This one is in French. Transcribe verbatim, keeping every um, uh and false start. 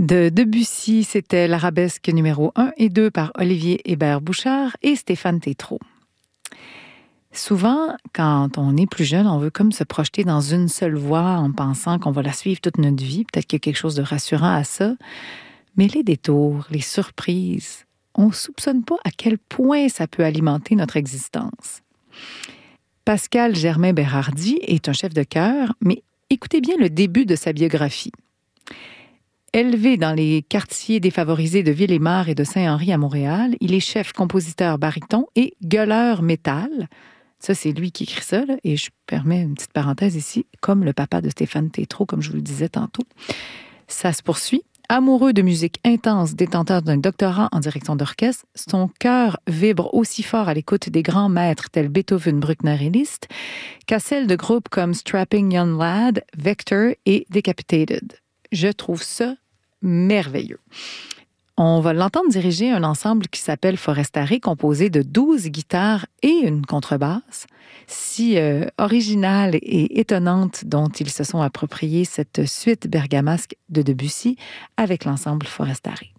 De Debussy, c'était l'arabesque numéro un et deux par Olivier Hébert-Bouchard et Stéphane Tétrault. Souvent, quand on est plus jeune, on veut comme se projeter dans une seule voie en pensant qu'on va la suivre toute notre vie. Peut-être qu'il y a quelque chose de rassurant à ça. Mais les détours, les surprises, on ne soupçonne pas à quel point ça peut alimenter notre existence. Pascal Germain-Bérardi est un chef de chœur, mais écoutez bien le début de sa biographie. Élevé dans les quartiers défavorisés de Ville-et-Mare et de Saint-Henri à Montréal, il est chef, compositeur, baryton et gueuleur métal. Ça, c'est lui qui écrit ça, là, et je permets une petite parenthèse ici, comme le papa de Stéphane Tétrault, comme je vous le disais tantôt. Ça se poursuit. Amoureux de musique intense, détenteur d'un doctorat en direction d'orchestre, son cœur vibre aussi fort à l'écoute des grands maîtres tels Beethoven, Bruckner et Liszt qu'à celle de groupes comme Strapping Young Lad, Vector et Decapitated. Je trouve ça merveilleux. On va l'entendre diriger un ensemble qui s'appelle Forestare, composé de douze guitares et une contrebasse, si euh, originale et étonnante dont ils se sont appropriés cette suite bergamasque de Debussy avec l'ensemble Forestare.